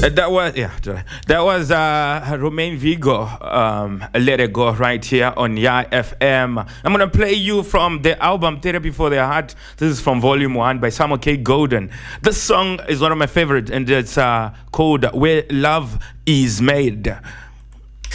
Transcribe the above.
That was Romain Vigo. Let It Go right here on Ya FM. I'm gonna play you from the album Therapy for the Heart. This is from Volume 1 by Samuel K. Golden. This song is one of my favorites, and it's called Where Love Is Made.